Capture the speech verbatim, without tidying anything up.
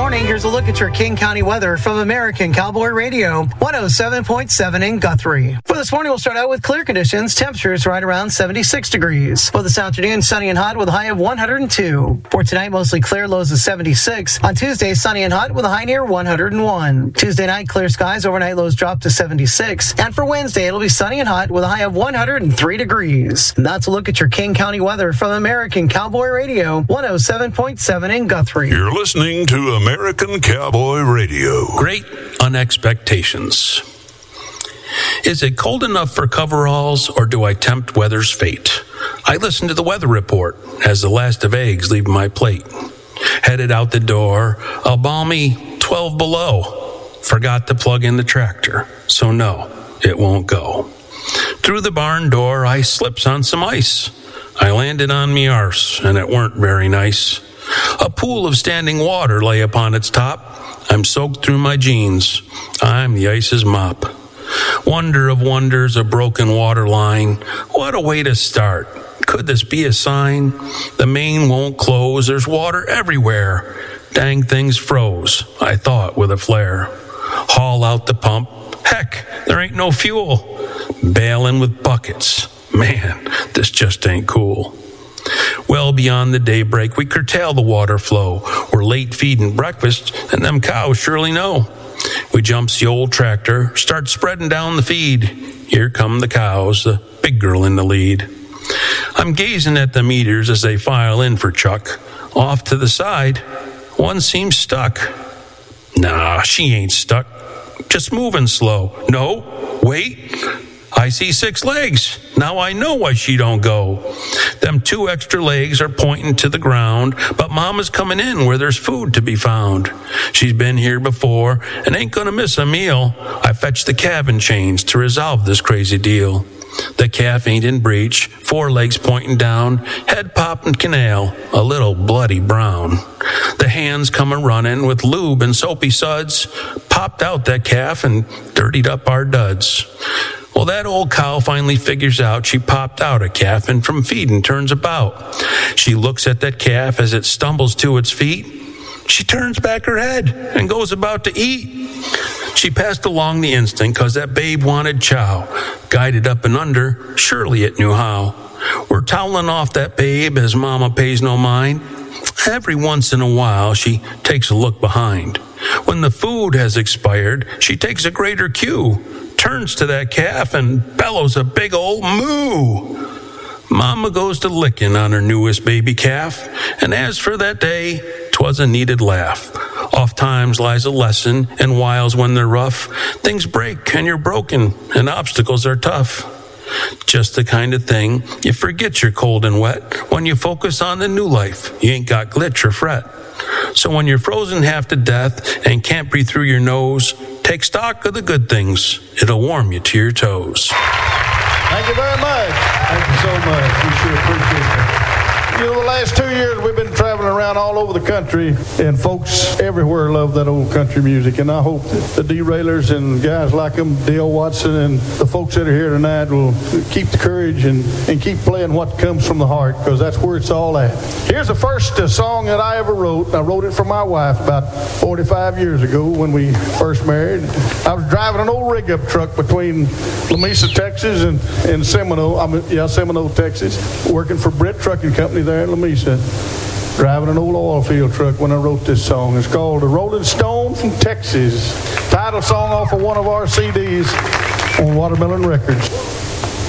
morning, here's a look at your King County weather from American Cowboy Radio, one oh seven point seven in Guthrie. For this morning, we'll start out with clear conditions, temperatures right around seventy-six degrees. For this afternoon, sunny and hot with a high of one hundred two. For tonight, mostly clear, lows of seventy-six. On Tuesday, sunny and hot with a high near one hundred one. Tuesday night, clear skies, overnight lows drop to seventy-six. And for Wednesday, it'll be sunny and hot with a high of one hundred three degrees. And that's a look at your King County weather from American Cowboy Radio, one oh seven point seven in Guthrie. You're listening to American Cowboy Radio. Great unexpectations. Is it cold enough for coveralls, or do I tempt weather's fate? I listen to the weather report as the last of eggs leave my plate. Headed out the door, a balmy twelve below. Forgot to plug in the tractor, so no, it won't go. Through the barn door, I slips on some ice. I landed on me arse, and it weren't very nice. A pool of standing water lay upon its top. I'm soaked through my jeans. I'm the ice's mop. Wonder of wonders, a broken water line. What a way to start. Could this be a sign? The main won't close. There's water everywhere. Dang things froze, I thought with a flare. Haul out the pump. Heck, there ain't no fuel. Bailing with buckets. Man, this just ain't cool. Well beyond the daybreak, we curtail the water flow. We're late feeding breakfast, and them cows surely know. We jumps the old tractor, start spreading down the feed. Here come the cows, the big girl in the lead. I'm gazing at the meters as they file in for Chuck. Off to the side, one seems stuck. Nah, she ain't stuck. Just moving slow. No, wait. I see six legs. Now I know why she don't go. Them two extra legs are pointing to the ground, but Mama's coming in where there's food to be found. She's been here before and ain't gonna miss a meal. I fetched the calving chains to resolve this crazy deal. The calf ain't in breech, four legs pointing down, head popping canal, a little bloody brown. The hands come a-running with lube and soapy suds, popped out that calf and dirtied up our duds. Well, that old cow finally figures out she popped out a calf and from feeding turns about. She looks at that calf as it stumbles to its feet. She turns back her head and goes about to eat. She passed along the instant 'cause that babe wanted chow. Guided up and under, surely it knew how. We're toweling off that babe as Mama pays no mind. Every once in a while, she takes a look behind. When the food has expired, she takes a greater cue, turns to that calf and bellows a big old moo. Mama goes to licking on her newest baby calf, and as for that day, 'twas a needed laugh. Oft times lies a lesson, and whiles when they're rough, things break and you're broken, and obstacles are tough. Just the kind of thing you forget you're cold and wet when you focus on the new life. You ain't got glitch or fret. So when you're frozen half to death and can't breathe through your nose, take stock of the good things. It'll warm you to your toes. Thank you very much. Thank you so much. We sure appreciate it. You know, the last two years we've been traveling around all over the country, and folks everywhere love that old country music. And I hope that the derailers and guys like them, Dale Watson, and the folks that are here tonight will keep the courage and, and keep playing what comes from the heart, because that's where it's all at. Here's the first uh, song that I ever wrote. I wrote it for my wife about forty-five years ago when we first married. I was driving an old rig-up truck between Lamesa, Texas, and, and Seminole, I mean, yeah, Seminole, Texas, working for Britt Trucking Company there in Lamesa, driving an old oil field truck when I wrote this song. It's called "The Rolling Stone from Texas." Title song off of one of our C Ds on Watermelon Records.